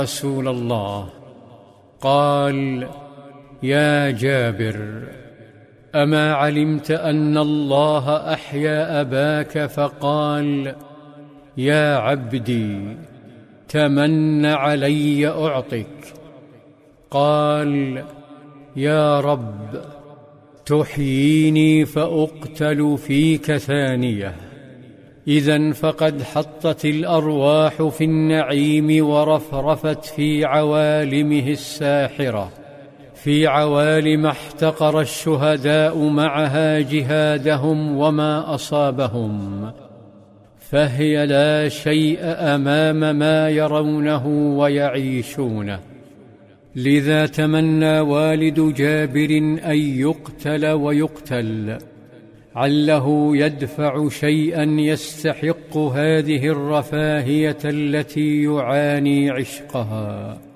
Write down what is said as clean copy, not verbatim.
رسول الله. قال: يا جابر، أما علمت أن الله أحيا أباك فقال: يا عبدي تمن علي أعطك؟ قال: يا رب، تحييني فأقتل فيك ثانية. إذن فقد حطت الأرواح في النعيم ورفرفت في عوالمه الساحرة، في عوالم احتقر الشهداء معها جهادهم وما أصابهم، فهي لا شيء أمام ما يرونه ويعيشونه. لذا تمنى والد جابر أن يقتل ويقتل، عله يدفع شيئا يستحق هذه الرفاهية التي يعاني عشقها.